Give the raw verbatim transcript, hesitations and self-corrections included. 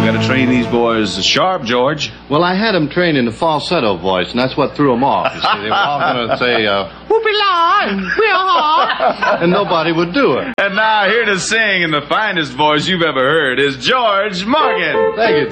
got to train these boys sharp, George. Well, I had them trained in the falsetto voice, and that's what threw them off. You see, they were all going to say, uh, whoopie-la, and whee-ha, and nobody would do it. And now here to sing in the finest voice you've ever heard is George Morgan. Thank you.